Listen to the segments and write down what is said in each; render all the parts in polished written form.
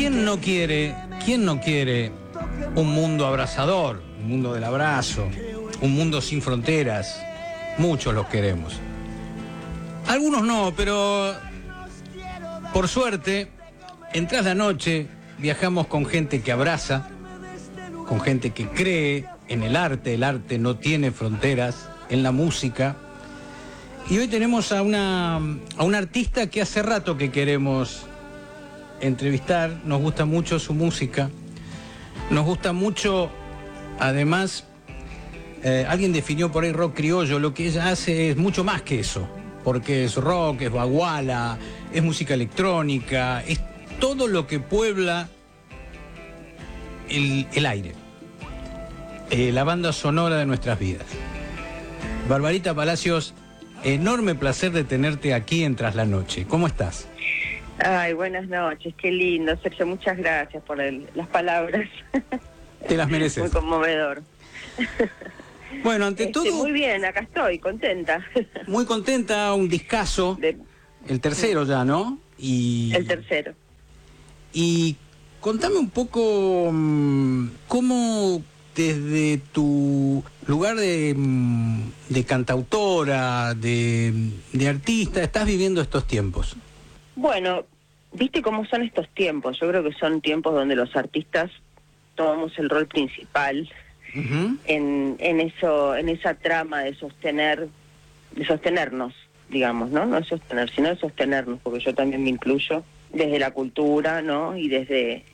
quién no quiere un mundo abrazador, un mundo del abrazo, un mundo sin fronteras? Muchos los queremos. Algunos no, pero por suerte, en Tras la Noche viajamos con gente que abraza, con gente que cree en el arte no tiene fronteras, en la música. Y hoy tenemos a una artista que hace rato que queremos entrevistar. Nos gusta mucho su música, nos gusta mucho, además, alguien definió por ahí rock criollo. Lo que ella hace es mucho más que eso, porque es rock, es baguala, es música electrónica, es todo lo que puebla el aire, la banda sonora de nuestras vidas. Barbarita Palacios, enorme placer de tenerte aquí en Tras la Noche. ¿Cómo estás? Ay, buenas noches, qué lindo, Sergio, muchas gracias por las palabras. Te las mereces. Muy conmovedor. Bueno, ante todo... Muy bien, acá estoy, contenta. Muy contenta, un discazo, el tercero ya, ¿no? El tercero. Y contame un poco cómo desde tu lugar de cantautora, de artista, estás viviendo estos tiempos. Bueno, viste cómo son estos tiempos. Yo creo que son tiempos donde los artistas tomamos el rol principal en esa trama de sostenernos, digamos, ¿no? No es sostener, sino de sostenernos, porque yo también me incluyo desde la cultura, ¿no? Y desde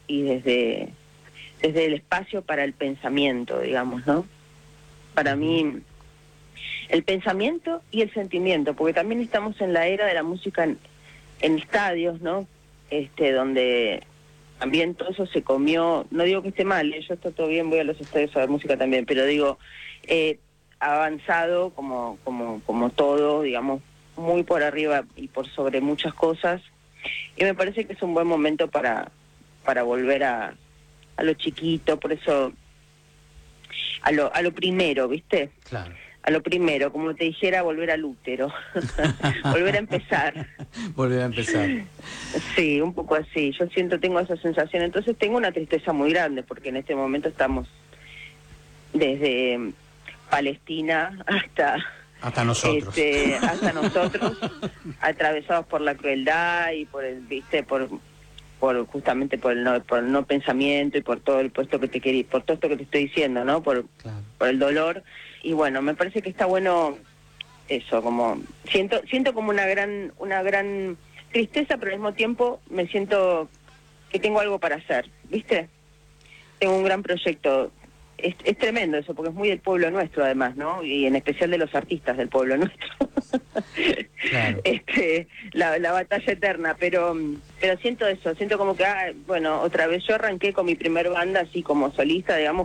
el espacio para el pensamiento, digamos, ¿no? Para mí, el pensamiento y el sentimiento, porque también estamos en la era de la música en estadios, ¿no? Donde también todo eso se comió, no digo que esté mal, yo estoy todo bien, voy a los estadios a ver música también, pero digo, ha avanzado como todo, digamos, muy por arriba y por sobre muchas cosas, y me parece que es un buen momento para volver a lo chiquito, por eso a lo primero, ¿viste? Claro. A lo primero, como te dijera, volver al útero. Volver a empezar. Volver a empezar. Sí, un poco así. Yo tengo esa sensación. Entonces tengo una tristeza muy grande, porque en este momento estamos desde Palestina hasta nosotros. Hasta nosotros, atravesados por la crueldad y por el, ¿viste? Justamente por el no pensamiento y por todo el puesto que por todo esto que te estoy diciendo, ¿no? Por el dolor. Y bueno, me parece que está bueno eso, como siento como una gran tristeza, pero al mismo tiempo me siento que tengo algo para hacer, ¿viste? Tengo un gran proyecto. Es tremendo eso, porque es muy del pueblo nuestro además, ¿no? Y en especial de los artistas del pueblo nuestro. Claro. La batalla eterna, pero siento eso, siento como que, bueno, otra vez yo arranqué con mi primer banda así como solista, digamos,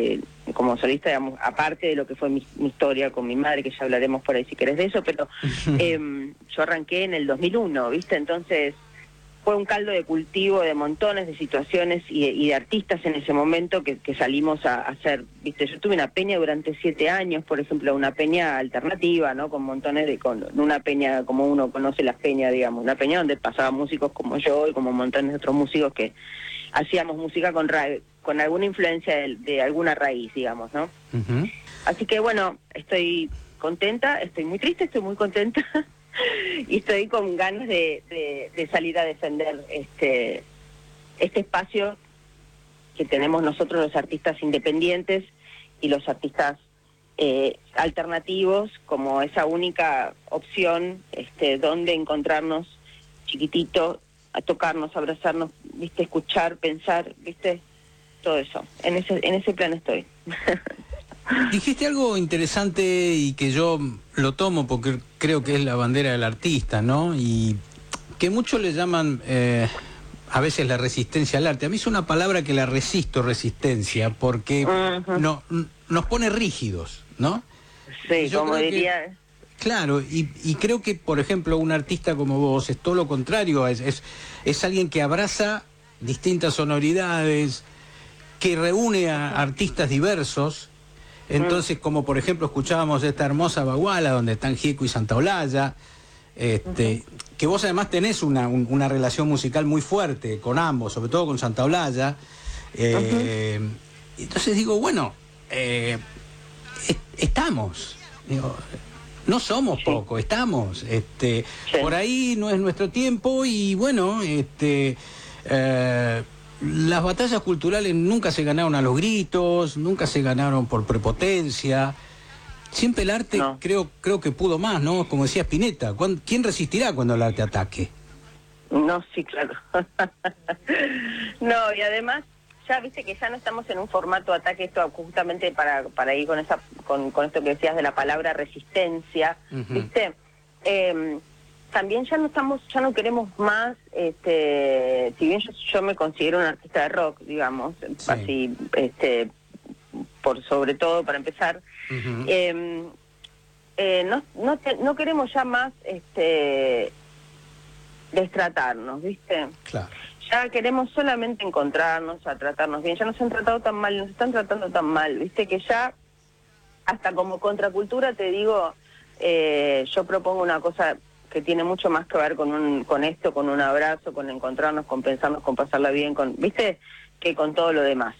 aparte de lo que fue mi historia con mi madre, que ya hablaremos por ahí si querés de eso, pero yo arranqué en el 2001, ¿viste? Entonces fue un caldo de cultivo de montones de situaciones y de artistas en ese momento que salimos a hacer, ¿viste? Yo tuve una peña durante 7 años, por ejemplo, una peña alternativa, ¿no? Con montones con una peña como uno conoce las peñas, digamos, una peña donde pasaban músicos como yo y como montones de otros músicos que hacíamos música con alguna influencia de alguna raíz, digamos, ¿no? Uh-huh. Así que bueno, estoy contenta, estoy muy triste, estoy muy contenta. Y estoy con ganas de salir a defender este espacio que tenemos nosotros los artistas independientes y los artistas alternativos como esa única opción donde encontrarnos chiquitito, a tocarnos, abrazarnos, ¿viste? Escuchar, pensar, ¿viste? Todo eso. En ese plan estoy. Dijiste algo interesante y que yo lo tomo porque creo que es la bandera del artista, ¿no? Y que muchos le llaman a veces la resistencia al arte. A mí es una palabra que la resistencia, porque nos pone rígidos, ¿no? Sí, como diría... Claro, y creo que, por ejemplo, un artista como vos es todo lo contrario, es alguien que abraza distintas sonoridades, que reúne a artistas diversos. Entonces, como por ejemplo escuchábamos esta hermosa baguala donde están Gieco y Santaolalla, que vos además tenés una relación musical muy fuerte con ambos, sobre todo con Santa Olalla. Entonces digo, bueno, estamos, digo, no somos poco, estamos, por ahí no es nuestro tiempo y bueno, las batallas culturales nunca se ganaron a los gritos, nunca se ganaron por prepotencia. Siempre el arte creo que pudo más, ¿no? Como decía Spinetta, ¿quién resistirá cuando el arte ataque? No, sí, claro. No, y además, ya viste que ya no estamos en un formato ataque, esto justamente para ir con esto que decías de la palabra resistencia, ¿viste? También ya no queremos más, si bien yo me considero un artista de rock, digamos, así, por sobre todo para empezar, no queremos ya más destratarnos, ¿viste? Claro. Ya queremos solamente encontrarnos, a tratarnos bien. Ya nos han tratado tan mal, nos están tratando tan mal, ¿viste? Que ya, hasta como contracultura, te digo, yo propongo una cosa que tiene mucho más que ver con esto, con un abrazo, con encontrarnos, con pensarnos, con pasarla bien, ¿viste? Que con todo lo demás.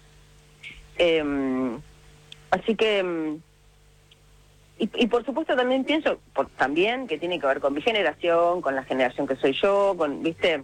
Así que... Y por supuesto también pienso, también que tiene que ver con mi generación, con la generación que soy yo, ¿viste?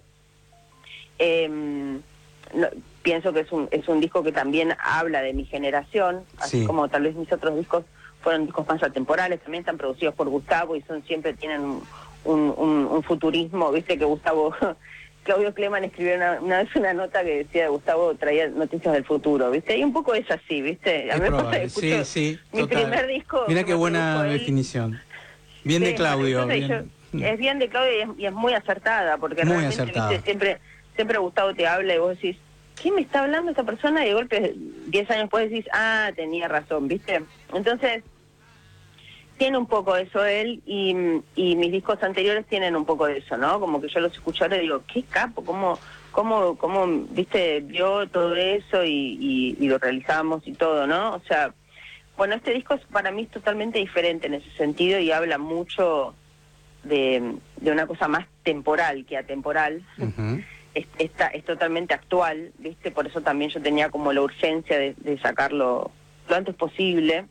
Pienso que es un disco que también habla de mi generación, así como tal vez mis otros discos fueron discos más atemporales, también están producidos por Gustavo y siempre tienen un futurismo, ¿viste? Que Gustavo... Claudio Kleman escribió una vez una nota que decía Gustavo traía noticias del futuro, ¿viste? Y un poco es así, ¿viste? A mí me pasa que escucho mi primer disco... Mira qué buena definición. Bien de Claudio. Es bien de Claudio y es muy acertada, porque muy realmente, acertada. ¿viste? Siempre Gustavo te habla y vos decís, ¿quién me está hablando esta persona? Y de golpe, 10 años después decís, tenía razón, ¿viste? Entonces... Tiene un poco eso él y mis discos anteriores tienen un poco de eso, ¿no? Como que yo los escucho ahora y digo, qué capo, cómo viste, vio todo eso y lo realizamos y todo, ¿no? O sea, bueno, este disco para mí es totalmente diferente en ese sentido y habla mucho de una cosa más temporal que atemporal. Es totalmente actual, ¿viste? Por eso también yo tenía como la urgencia de sacarlo lo antes posible.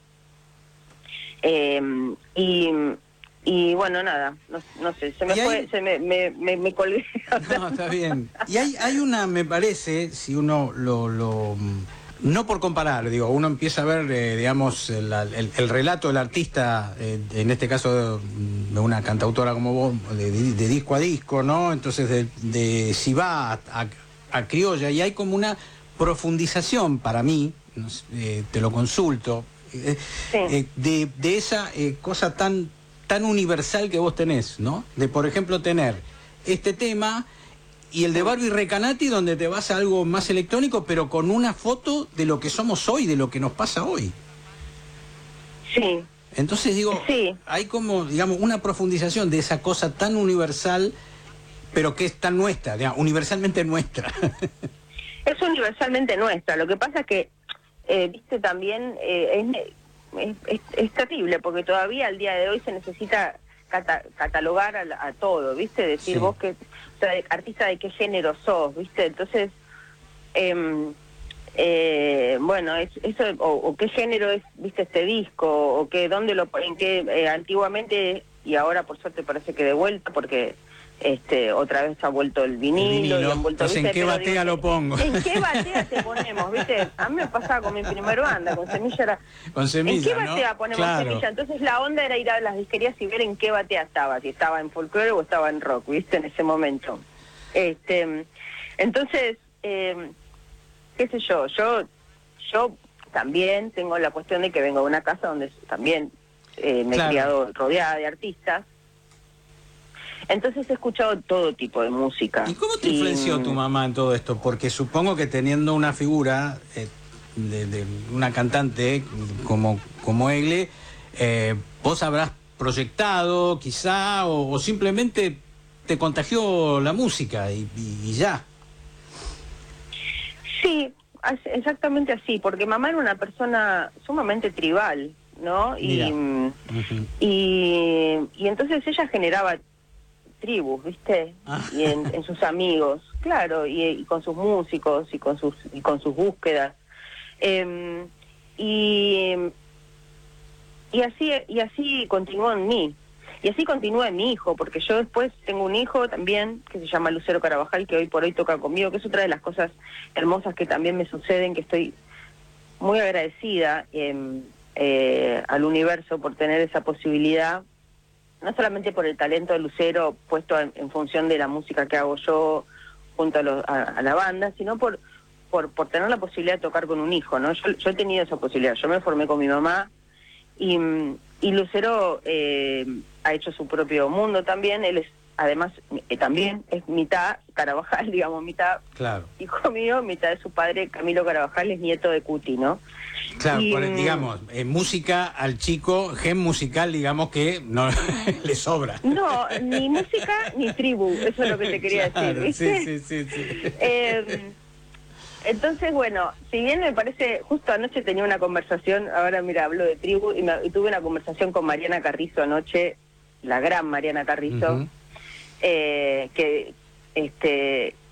Y bueno, nada, no sé, se me fue, me colgué. No, está bien. Y hay una, me parece, si uno no por comparar, digo, uno empieza a ver, digamos, el relato del artista, en este caso de una cantautora como vos, de disco a disco, ¿no? Entonces, de si va a criolla, y hay como una profundización para mí, te lo consulto, de esa cosa tan universal que vos tenés, ¿no? De, por ejemplo, tener este tema y el de Barbie Recanati, donde te vas a algo más electrónico, pero con una foto de lo que somos hoy, de lo que nos pasa hoy. Sí. Entonces digo, hay como, digamos, una profundización de esa cosa tan universal, pero que es tan nuestra, digamos, universalmente nuestra. Es universalmente nuestra. Lo que pasa es que viste, también es terrible, porque todavía al día de hoy se necesita catalogar a todo, ¿viste? Decir vos que, o sea, artista de qué género sos, ¿viste? Entonces, bueno, eso, o qué género es, ¿viste? Este disco, o qué, dónde en qué, antiguamente, y ahora por suerte parece que de vuelta, porque... otra vez ha vuelto el vinilo y han vuelto, entonces, ¿viste? ¿en qué batea lo pongo? ¿En qué batea te ponemos, viste? A mí me pasaba con mi primer banda, con Semilla con Semilla, ¿en qué batea ponemos Semilla? Entonces la onda era ir a las disquerías y ver en qué batea estaba, si estaba en folclore o estaba en rock, ¿viste? En ese momento. Entonces, qué sé yo también tengo la cuestión de que vengo de una casa donde también me he criado rodeada de artistas. Entonces he escuchado todo tipo de música. ¿Y cómo te influenció tu mamá en todo esto? Porque supongo que teniendo una figura de una cantante como Egle, vos habrás proyectado quizá o simplemente te contagió la música y ya. Sí, exactamente así, porque mamá era una persona sumamente tribal, ¿no? Y entonces ella generaba tribus, ¿viste? Y en sus amigos, claro, y con sus músicos y con sus búsquedas. Y así continuó en mí. Y así continúa en mi hijo, porque yo después tengo un hijo también que se llama Lucero Carabajal, que hoy por hoy toca conmigo, que es otra de las cosas hermosas que también me suceden, que estoy muy agradecida al universo por tener esa posibilidad, no solamente por el talento de Lucero puesto en función de la música que hago yo junto a la banda, sino por tener la posibilidad de tocar con un hijo, ¿no? Yo he tenido esa posibilidad. Yo me formé con mi mamá y Lucero ha hecho su propio mundo también. Él es, además, también es mitad Carabajal, digamos, mitad hijo mío, mitad de su padre, Camilo Carabajal, es nieto de Cuti, ¿no? Claro, digamos, música al chico, gen musical, digamos que no le sobra. No, ni música ni tribu, eso es lo que te quería decir, ¿viste? Sí. Entonces, bueno, si bien me parece, justo anoche tenía una conversación, ahora mira, hablo de tribu, y tuve una conversación con Mariana Carrizo anoche, la gran Mariana Carrizo, que